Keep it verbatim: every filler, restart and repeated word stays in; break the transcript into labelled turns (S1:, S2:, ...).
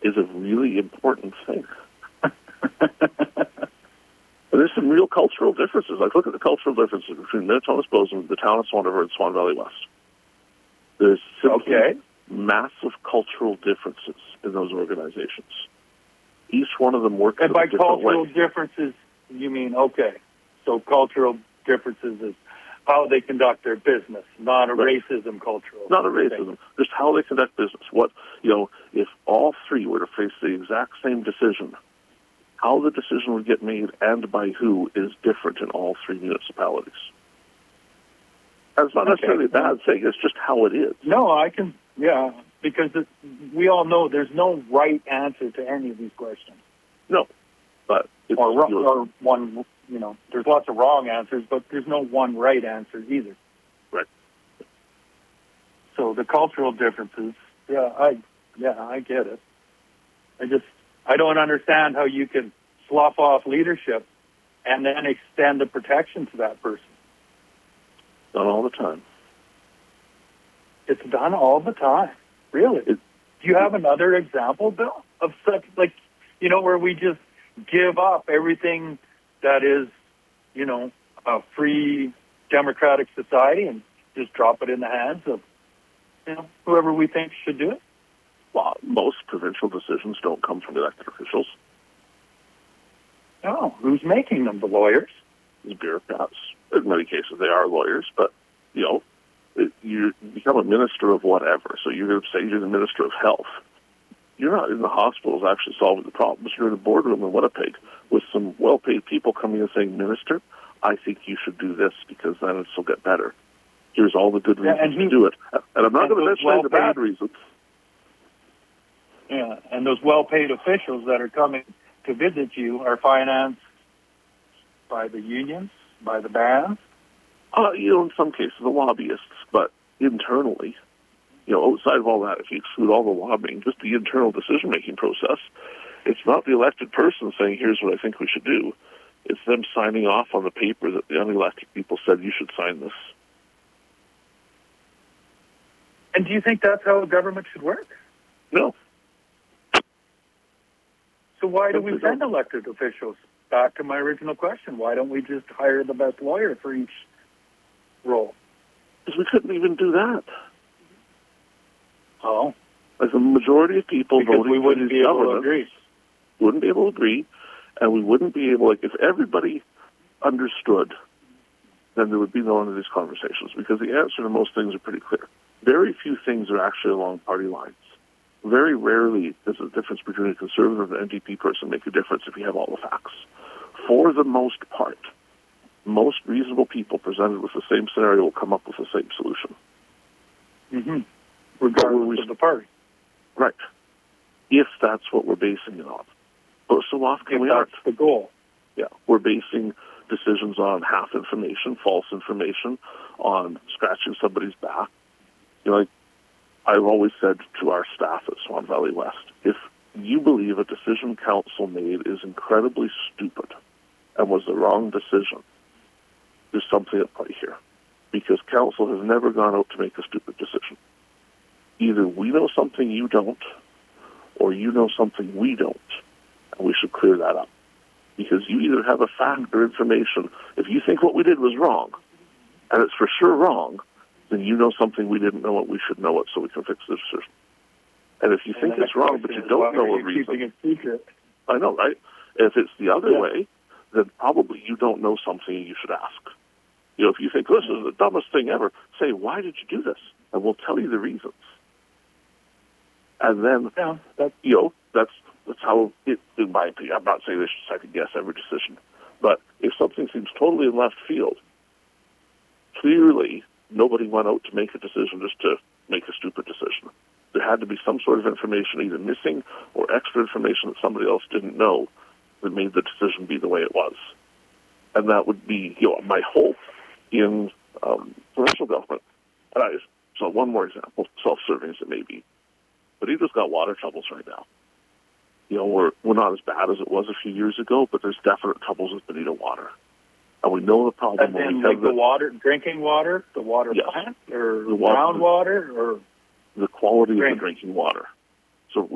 S1: is a really important thing. There's some real cultural differences. Like, look at the cultural differences between Minnetonka Bozeman, the town of Swan River, and Swan Valley West. There's simply
S2: okay.
S1: massive cultural differences in those organizations. Each one of them works
S2: and
S1: in
S2: by
S1: a different
S2: cultural
S1: way.
S2: differences, you mean, okay, so cultural differences is how they conduct their business, not a
S1: right.
S2: racism cultural.
S1: Not a racism,
S2: thing.
S1: just how they conduct business. What, you know, if all three were to face the exact same decision, how the decision would get made and by who is different in all three municipalities. And it's not
S2: okay.
S1: necessarily a bad thing, it's just how it is.
S2: No, I can, yeah, because it, we all know there's no right answer to any of these questions.
S1: No, but it's,
S2: or,
S1: you know,
S2: or one, you know, there's lots of wrong answers, but there's no one right answer either.
S1: Right.
S2: So the cultural differences, yeah, I, yeah, I get it. I just, I don't understand how you can slough off leadership and then extend the protection to that person.
S1: Done all the time.
S2: It's done all the time. Really?
S1: It,
S2: Do you have another example, Bill, of such, like, you know, where we just give up everything that is, you know, a free democratic society and just drop it in the hands of, you know, whoever we think should do it?
S1: Well, most provincial decisions don't come from elected officials.
S2: No, who's making them? The lawyers?
S1: The bureaucrats. In many cases, they are lawyers, but, you know, it, you become a minister of whatever. So you're going to say you're the minister of health. You're not in the hospitals actually solving the problems. You're in a boardroom in Winnipeg with some well-paid people coming and saying, Minister, I think you should do this because then it'll get better. Here's all the good reasons
S2: yeah,
S1: to do it. And I'm not going to mention
S2: well
S1: the bad reasons.
S2: Yeah, and those well-paid officials that are coming to visit you are financed by the unions, by the bands?
S1: Uh, you know, in some cases, the lobbyists, but internally, you know, outside of all that, if you exclude all the lobbying, just the internal decision-making process, it's not the elected person saying, here's what I think we should do. It's them signing off on the paper that the unelected people said, you should sign this.
S2: And do you think that's how a government should work?
S1: No.
S2: So why do we send elected officials? Back to my original question, why don't we just hire the best lawyer for each role?
S1: Because we couldn't even do that.
S2: Oh.
S1: As a majority of people
S2: because
S1: voting
S2: we wouldn't
S1: for
S2: be able to
S1: government,
S2: agree.
S1: Wouldn't be able to agree, and we wouldn't be able, like, if everybody understood, then there would be no end to these conversations, because the answer to most things are pretty clear. Very few things are actually along party lines. Very rarely does the difference between a Conservative and an N D P person make a difference if you have all the facts. For the most part, most reasonable people presented with the same scenario will come up with the same solution.
S2: Mm-hmm. Regardless we, of the party.
S1: Right. If that's what we're basing it on. But so often
S2: if
S1: we
S2: that's
S1: aren't.
S2: the goal.
S1: Yeah. We're basing decisions on half information, false information, on scratching somebody's back. You know, like, I've always said to our staff at Swan Valley West, if you believe a decision council made is incredibly stupid and was the wrong decision, there's something at play here. Because council has never gone out to make a stupid decision. Either we know something you don't, or you know something we don't, and we should clear that up. Because you either have a fact or information. If you think what we did was wrong, and it's for sure wrong, then you know something we didn't know it, we should know it so we can fix the decision. And if you
S2: and
S1: think it's wrong but you don't know a reason...
S2: keeping it secret?
S1: I know, right? If it's the other
S2: yeah.
S1: way, then probably you don't know something you should ask. You know, if you think, this is the dumbest thing ever, say, why did you do this? And we'll tell you the reasons. And then,
S2: yeah, that's,
S1: you know, that's that's how, it, in my opinion, I'm not saying they should second-guess every decision, but if something seems totally in left field, clearly nobody went out to make a decision just to make a stupid decision. There had to be some sort of information either missing or extra information that somebody else didn't know that made the decision be the way it was. And that would be, you know, my hope in um, provincial government. And I, so one more example, self-serving as it may be. Bonita's got water troubles right now. You know, we're, we're not as bad as it was a few years ago, but there's definite troubles with Bonita water. And we know the problem.
S2: And then,
S1: we
S2: like the, the water, drinking water, the water
S1: yes,
S2: plant, or
S1: the water,
S2: groundwater, or
S1: the quality
S2: drink.
S1: of the drinking water.